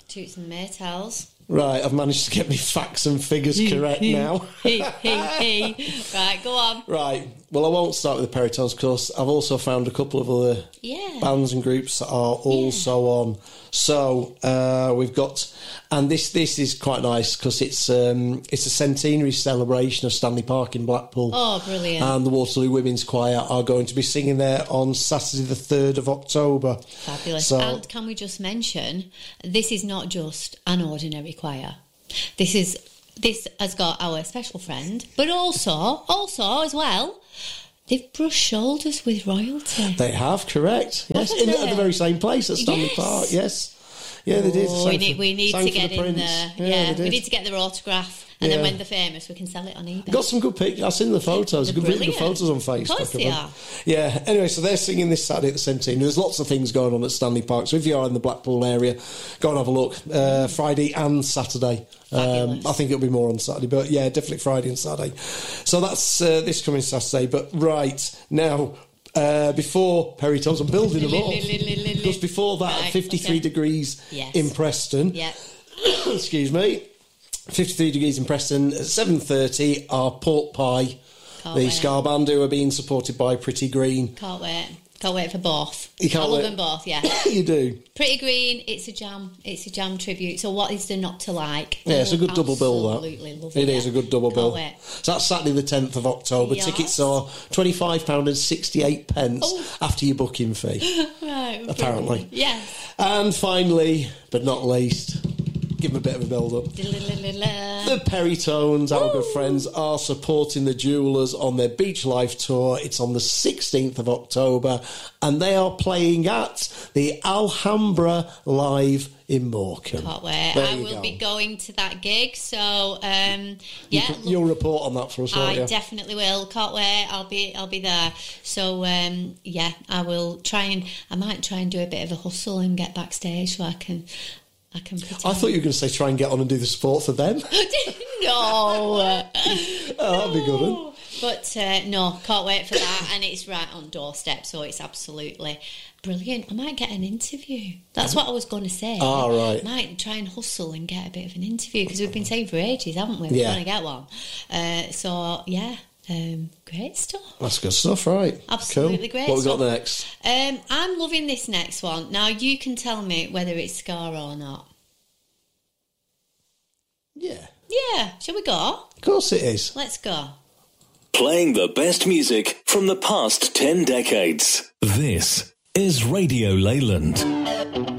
Toots and Maytals. Right, I've managed to get my facts and figures correct now. Right, go on. Right, well, I won't start with the Peritones because I've also found a couple of other bands and groups that are also on. So we've got, and this is quite nice because it's a centenary celebration of Stanley Park in Blackpool. Oh, brilliant. And the Waterloo Women's Choir are going to be singing there on Saturday the 3rd of October. Fabulous. So, and can we just mention, this is not just an ordinary choir. This has got our special friend, but also as well, they've brushed shoulders with royalty. they have, correct. Yes, at the very same place at Stanley Park, yes. Yeah, they did. We need to get in there. Yeah, we need to get their autograph. And then when they're famous, we can sell it on eBay. Got some good pictures. I've seen the photos. Good photos on Facebook. Of course they are. Yeah. Anyway, so they're singing this Saturday at the Centenary. There's lots of things going on at Stanley Park. So if you are in the Blackpool area, go and have a look. Friday and Saturday. I think it'll be more on Saturday, but yeah, definitely Friday and Saturday. So that's this coming Saturday. But right now, before Peritones, I'm building them up. Because before that, 53 degrees in Preston. Yeah. Excuse me. 53 degrees in Preston. At 7:30, our pork pie. The Ska Band who are being supported by Pretty Green. Can't wait. Can't wait for both. You can't I love wait. them both, yeah. You do. Pretty Green, it's a jam. It's a jam tribute. So what is there not to like? Yeah, it's a good double bill, that. Absolutely love it. It is a good double bill. Wait. So that's Saturday the 10th of October. Yes. Tickets are £25.68 after your booking fee. Right. Apparently. Yes. And finally, but not least, give them a bit of a build-up. The Peritones, our good friends, are supporting the Jewelers on their Beach Life tour. It's on the 16th of October, and they are playing at the Alhambra Live in Morecambe. Can't wait. I will be going to that gig, so you'll report on that for us, won't you? I definitely will. Can't wait. I'll be there. So I might try and do a bit of a hustle and get backstage so I can pretend. I thought you were going to say try and get on and do the sport for them. No. That'd be good, huh? But no, can't wait for that. And it's right on doorstep, so it's absolutely brilliant. I might get an interview. That's what I was going to say. Oh, right. I might try and hustle and get a bit of an interview because we've been saying for ages, haven't we? We're going to get one. Great stuff. That's good stuff, right? Absolutely cool. Great. What we got next? I'm loving this next one. Now you can tell me whether it's ska or not. Yeah. Yeah. Shall we go? Of course it is. Let's go. Playing the best music from the past 10 decades. This is Radio Leyland.